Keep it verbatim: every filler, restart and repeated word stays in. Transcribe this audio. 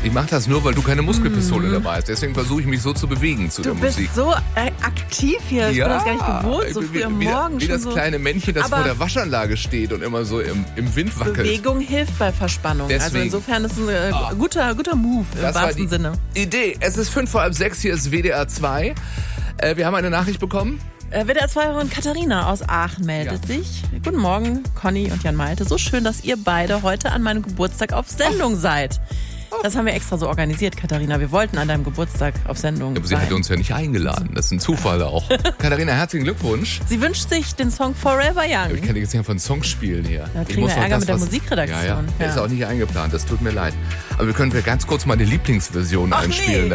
Ich mache das nur, weil du keine Muskelpistole mm. dabei hast. Deswegen versuche ich mich so zu bewegen zu du der Musik. Du bist so äh, aktiv hier. Ich ja, bin das gar nicht gewohnt, so früh am Morgen. Wie, wie schon das so. kleine Männchen, das Aber vor der Waschanlage steht und immer so im, im Wind wackelt. Bewegung hilft bei Verspannung. Deswegen. Also insofern ist es ein äh, oh. guter, guter Move im das wahrsten war die Sinne. Idee. Es ist fünf vor halb sechs, hier ist W D R zwei. Äh, wir haben eine Nachricht bekommen. W D R zwei-Hörerin Katharina aus Aachen meldet ja. sich. Guten Morgen, Conny und Jan Malte. So schön, dass ihr beide heute an meinem Geburtstag auf Sendung oh. seid. Das haben wir extra so organisiert, Katharina. Wir wollten an deinem Geburtstag auf Sendung Aber sein. sie hat uns ja nicht eingeladen. Das ist ein Zufall auch. Katharina, herzlichen Glückwunsch. Sie wünscht sich den Song Forever Young. Ich kann jetzt nicht von Songs spielen hier. Da kriegen wir Ärger das, mit der was, Musikredaktion. Ja, ja. ja. Ist auch nicht eingeplant. Das tut mir leid. Aber wir können ganz kurz mal die Lieblingsversion Ach, einspielen. Nee.